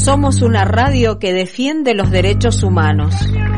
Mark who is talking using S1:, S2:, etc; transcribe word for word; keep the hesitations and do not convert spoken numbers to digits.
S1: Somos una radio que defiende los derechos humanos.